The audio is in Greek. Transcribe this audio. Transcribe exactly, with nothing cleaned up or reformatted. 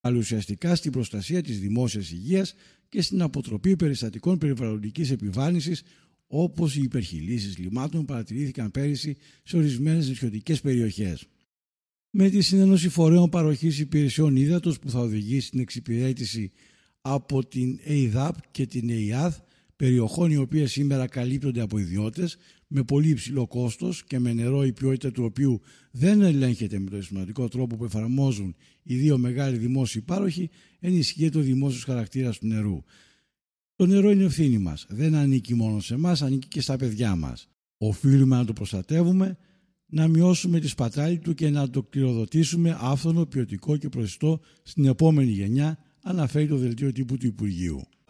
αλλά ουσιαστικά στην προστασία της δημόσιας υγείας και στην αποτροπή περιστατικών περιβαλλοντικής επιβάρυνσης, όπως οι υπερχειλήσεις λιμάτων παρατηρήθηκαν πέρυσι σε ορισμένες νησιωτικές περιοχές. Με τη συνένωση φορέων παροχής υπηρεσιών ύδατος που θα οδηγήσει στην εξυπηρέτηση από την ΕΙΔΑΠ και την ΕΙΑΔ, περιοχών οι οποίες σήμερα καλύπτονται από ιδιώτες με πολύ υψηλό κόστος και με νερό η ποιότητα του οποίου δεν ελέγχεται με τον σημαντικό τρόπο που εφαρμόζουν οι δύο μεγάλοι δημόσιοι πάροχοι, ενισχύεται ο δημόσιος χαρακτήρας του νερού. Το νερό είναι ευθύνη μας. Δεν ανήκει μόνο σε εμάς, ανήκει και στα παιδιά μας. Οφείλουμε να το προστατεύουμε, να μειώσουμε τη σπατάλη του και να το κληροδοτήσουμε άφθονο, ποιοτικό και προσιτό στην επόμενη γενιά, αναφέρει το δελτίο τύπου του Υπουργείου.